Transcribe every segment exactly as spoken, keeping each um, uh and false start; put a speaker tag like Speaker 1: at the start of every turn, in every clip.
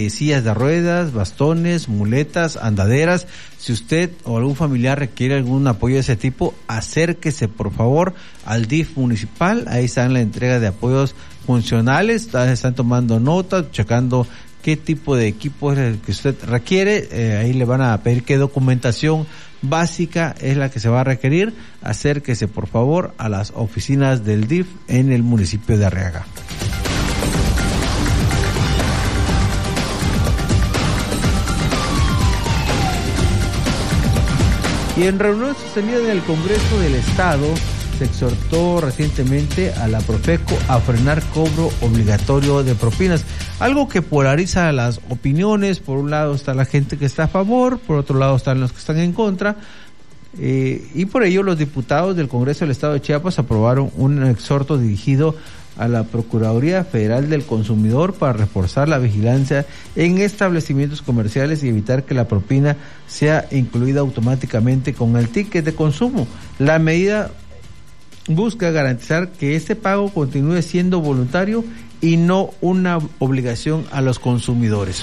Speaker 1: eh, sillas de ruedas, bastones, muletas, andaderas. Si usted o algún familiar requiere algún apoyo de ese tipo, acérquese por favor al D I F municipal. Ahí están la entrega de apoyos funcionales, están tomando nota, checando qué tipo de equipo es el que usted requiere. Eh, ahí le van a pedir qué documentación básica es la que se va a requerir. Acérquese por favor a las oficinas del D I F en el municipio de Arriaga. Y en reunión sostenida en el Congreso del Estado, se exhortó recientemente a la Profeco a frenar cobro obligatorio de propinas, algo que polariza las opiniones. Por un lado está la gente que está a favor, por otro lado están los que están en contra, eh, y por ello los diputados del Congreso del Estado de Chiapas aprobaron un exhorto dirigido a la Procuraduría Federal del Consumidor para reforzar la vigilancia en establecimientos comerciales y evitar que la propina sea incluida automáticamente con el ticket de consumo. La medida busca garantizar que este pago continúe siendo voluntario y no una obligación a los consumidores.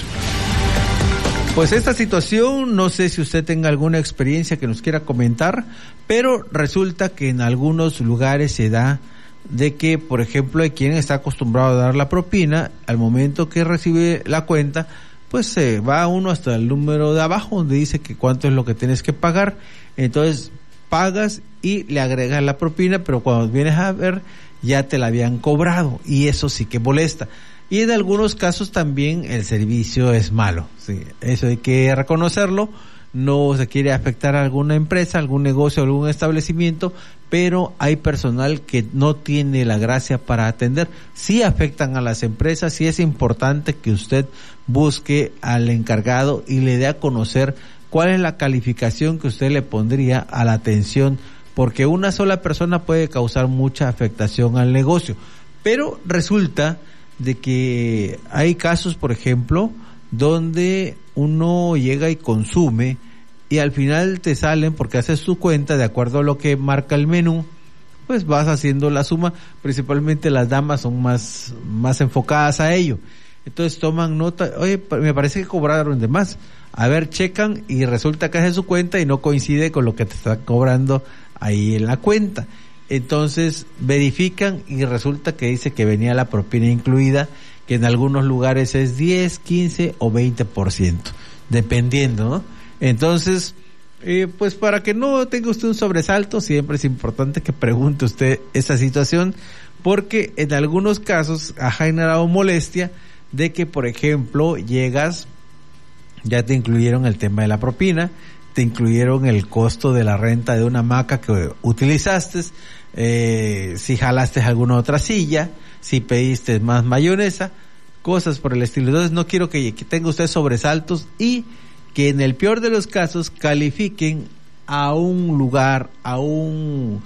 Speaker 1: Pues esta situación, no sé si usted tenga alguna experiencia que nos quiera comentar, pero resulta que en algunos lugares se da de que, por ejemplo, hay quien está acostumbrado a dar la propina, al momento que recibe la cuenta, pues se eh, va uno hasta el número de abajo donde dice que cuánto es lo que tienes que pagar. Entonces pagas y le agregas la propina, pero cuando vienes a ver ya te la habían cobrado, y eso sí que molesta. Y en algunos casos también el servicio es malo, sí, eso hay que reconocerlo. No se quiere afectar a alguna empresa, algún negocio, algún establecimiento, pero hay personal que no tiene la gracia para atender. Sí afectan a las empresas, sí es importante que usted busque al encargado y le dé a conocer cuál es la calificación que usted le pondría a la atención, porque una sola persona puede causar mucha afectación al negocio. Pero resulta de que hay casos, por ejemplo, donde uno llega y consume y al final te salen, porque haces tu cuenta de acuerdo a lo que marca el menú, pues vas haciendo la suma. Principalmente las damas son más, más enfocadas a ello. Entonces toman nota, oye, me parece que cobraron de más. A ver, checan y resulta que hace su cuenta y no coincide con lo que te está cobrando ahí en la cuenta. Entonces verifican y resulta que dice que venía la propina incluida, que en algunos lugares es diez, quince o veinte por ciento, dependiendo, ¿no? Entonces, eh, pues para que no tenga usted un sobresalto, siempre es importante que pregunte usted esa situación, porque en algunos casos ha generado molestia de que, por ejemplo, llegas, ya te incluyeron el tema de la propina, te incluyeron el costo de la renta de una hamaca que utilizaste, eh, si jalaste alguna otra silla, si pediste más mayonesa, cosas por el estilo. Entonces no quiero que, que tenga usted sobresaltos y que en el peor de los casos califiquen a un lugar, a un,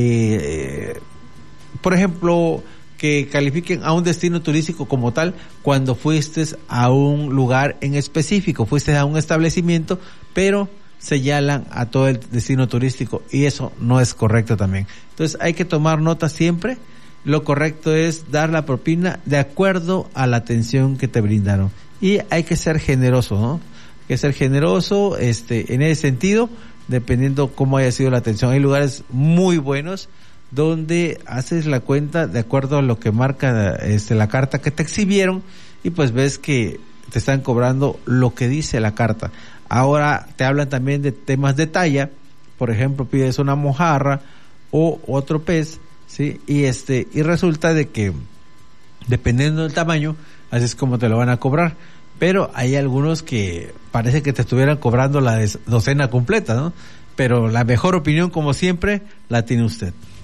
Speaker 1: eh, eh, por ejemplo, que califiquen a un destino turístico como tal cuando fuiste a un lugar en específico, fuiste a un establecimiento, pero señalan a todo el destino turístico y eso no es correcto también. Entonces hay que tomar nota siempre. Lo correcto es dar la propina de acuerdo a la atención que te brindaron y hay que ser generoso, ¿no? Hay que ser generoso, este, en ese sentido, dependiendo cómo haya sido la atención. Hay lugares muy buenos donde haces la cuenta de acuerdo a lo que marca este, la carta que te exhibieron y pues ves que te están cobrando lo que dice la carta. Ahora te hablan también de temas de talla, por ejemplo, pides una mojarra o otro pez, sí, y este y resulta de que dependiendo del tamaño, así es como te lo van a cobrar. Pero hay algunos que parece que te estuvieran cobrando la docena completa, ¿no? Pero la mejor opinión, como siempre, la tiene usted.